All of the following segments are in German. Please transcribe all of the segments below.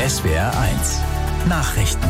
SWR1 Nachrichten.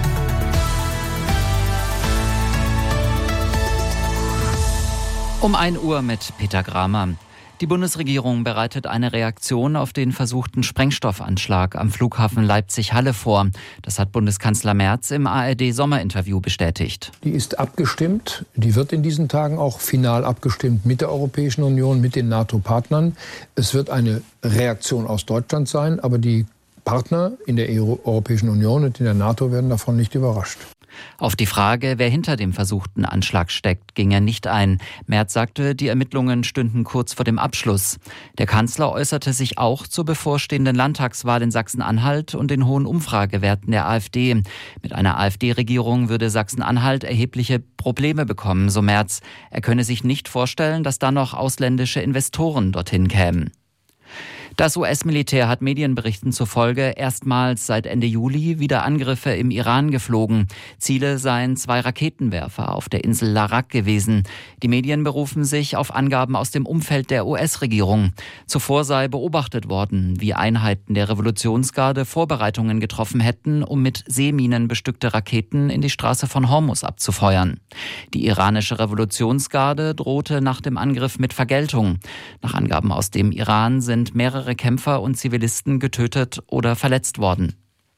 Um 1 Uhr mit Peter Gramer. Die Bundesregierung bereitet eine Reaktion auf den versuchten Sprengstoffanschlag am Flughafen Leipzig-Halle vor. Das hat Bundeskanzler Merz im ARD-Sommerinterview bestätigt. Die ist abgestimmt. Die wird in diesen Tagen auch final abgestimmt mit der Europäischen Union, mit den NATO-Partnern. Es wird eine Reaktion aus Deutschland sein, aber die Partner in der Europäischen Union und in der NATO werden davon nicht überrascht. Auf die Frage, wer hinter dem versuchten Anschlag steckt, ging er nicht ein. Merz sagte, die Ermittlungen stünden kurz vor dem Abschluss. Der Kanzler äußerte sich auch zur bevorstehenden Landtagswahl in Sachsen-Anhalt und den hohen Umfragewerten der AfD. Mit einer AfD-Regierung würde Sachsen-Anhalt erhebliche Probleme bekommen, so Merz. Er könne sich nicht vorstellen, dass dann noch ausländische Investoren dorthin kämen. Das US-Militär hat Medienberichten zufolge erstmals seit Ende Juli wieder Angriffe im Iran geflogen. Ziele seien 2 Raketenwerfer auf der Insel Larak gewesen. Die Medien berufen sich auf Angaben aus dem Umfeld der US-Regierung. Zuvor sei beobachtet worden, wie Einheiten der Revolutionsgarde Vorbereitungen getroffen hätten, um mit Seeminen bestückte Raketen in die Straße von Hormuz abzufeuern. Die iranische Revolutionsgarde drohte nach dem Angriff mit Vergeltung. Nach Angaben aus dem Iran sind mehrere Kämpfer und Zivilisten getötet oder verletzt worden.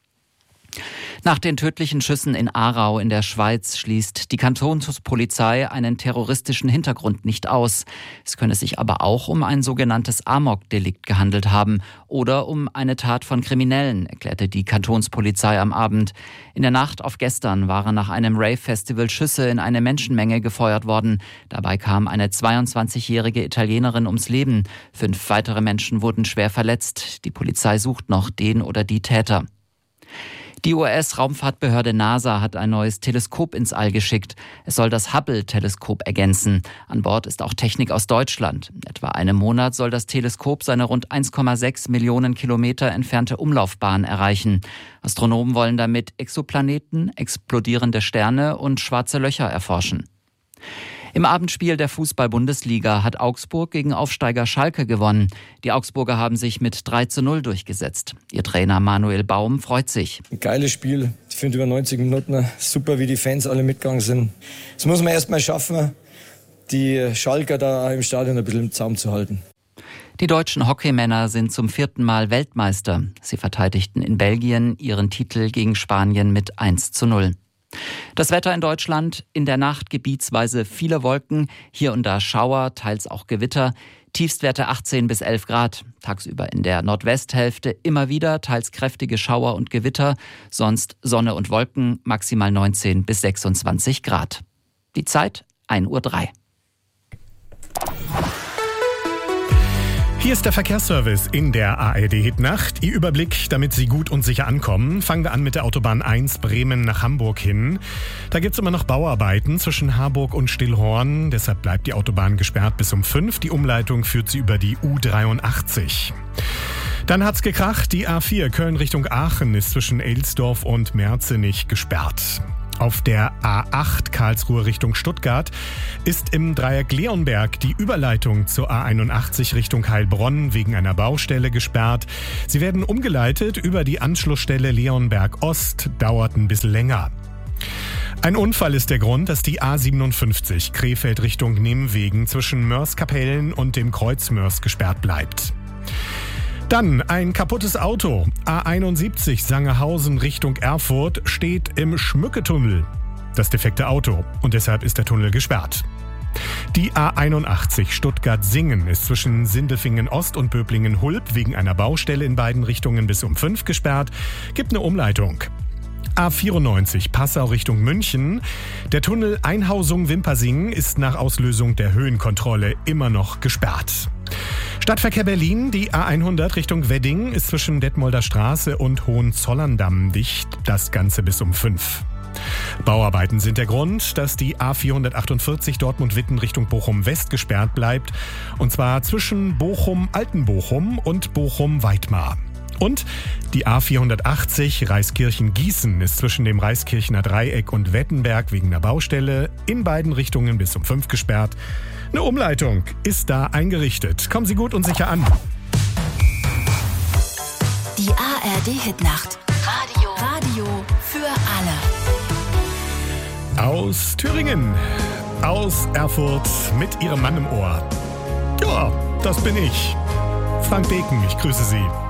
Nach den tödlichen Schüssen in Aarau in der Schweiz schließt die Kantonspolizei einen terroristischen Hintergrund nicht aus. Es könne sich aber auch um ein sogenanntes Amok-Delikt gehandelt haben oder um eine Tat von Kriminellen, erklärte die Kantonspolizei am Abend. In der Nacht auf gestern waren nach einem Rave-Festival Schüsse in eine Menschenmenge gefeuert worden. Dabei kam eine 22-jährige Italienerin ums Leben. 5 weitere Menschen wurden schwer verletzt. Die Polizei sucht noch den oder die Täter. Die US-Raumfahrtbehörde NASA hat ein neues Teleskop ins All geschickt. Es soll das Hubble-Teleskop ergänzen. An Bord ist auch Technik aus Deutschland. In etwa einem Monat soll das Teleskop seine rund 1,6 Millionen Kilometer entfernte Umlaufbahn erreichen. Astronomen wollen damit Exoplaneten, explodierende Sterne und schwarze Löcher erforschen. Im Abendspiel der Fußball-Bundesliga hat Augsburg gegen Aufsteiger Schalke gewonnen. Die Augsburger haben sich mit 3:0 durchgesetzt. Ihr Trainer Manuel Baum freut sich. Ein geiles Spiel. Ich finde über 90 Minuten super, wie die Fans alle mitgegangen sind. Das muss man erst mal schaffen, die Schalker da im Stadion ein bisschen im Zaum zu halten. Die deutschen Hockeymänner sind zum 4. Mal Weltmeister. Sie verteidigten in Belgien ihren Titel gegen Spanien mit 1:0. Das Wetter in Deutschland: in der Nacht gebietsweise viele Wolken, hier und da Schauer, teils auch Gewitter. Tiefstwerte 18 bis 11 Grad. Tagsüber in der Nordwesthälfte immer wieder teils kräftige Schauer und Gewitter. Sonst Sonne und Wolken, maximal 19 bis 26 Grad. Die Zeit 1:03 Uhr. Hier ist der Verkehrsservice in der ARD-Hit-Nacht. Ihr Überblick, damit Sie gut und sicher ankommen. Fangen wir an mit der Autobahn 1 Bremen nach Hamburg hin. Da gibt es immer noch Bauarbeiten zwischen Harburg und Stillhorn. Deshalb bleibt die Autobahn gesperrt bis um 5. Die Umleitung führt sie über die U83. Dann hat's gekracht. Die A4 Köln Richtung Aachen ist zwischen Elsdorf und Merzenich gesperrt. Auf der A8 Karlsruhe Richtung Stuttgart ist im Dreieck Leonberg die Überleitung zur A81 Richtung Heilbronn wegen einer Baustelle gesperrt. Sie werden umgeleitet über die Anschlussstelle Leonberg Ost, dauert ein bisschen länger. Ein Unfall ist der Grund, dass die A57 Krefeld Richtung Nimwegen zwischen Mörs-Kapellen und dem Kreuz Mörs gesperrt bleibt. Dann ein kaputtes Auto. A71 Sangerhausen Richtung Erfurt steht im Schmücketunnel. Das defekte Auto, und deshalb ist der Tunnel gesperrt. Die A81 Stuttgart-Singen ist zwischen Sindelfingen Ost und Böblingen-Hulb wegen einer Baustelle in beiden Richtungen bis um 5 gesperrt. Gibt eine Umleitung. A94 Passau Richtung München. Der Tunnel Einhausung-Wimpersingen ist nach Auslösung der Höhenkontrolle immer noch gesperrt. Stadtverkehr Berlin, die A100 Richtung Wedding ist zwischen Detmolder Straße und Hohenzollern-Damm dicht, das Ganze bis um 5. Bauarbeiten sind der Grund, dass die A448 Dortmund-Witten Richtung Bochum-West gesperrt bleibt, und zwar zwischen Bochum-Altenbochum und Bochum-Weitmar. Und die A480 Reiskirchen-Gießen ist zwischen dem Reiskirchener Dreieck und Wettenberg wegen der Baustelle in beiden Richtungen bis um 5 gesperrt. Eine Umleitung ist da eingerichtet. Kommen Sie gut und sicher an. Die ARD-Hitnacht Radio für alle. Aus Thüringen, aus Erfurt mit ihrem Mann im Ohr. Ja, das bin ich. Frank Beken, ich grüße Sie.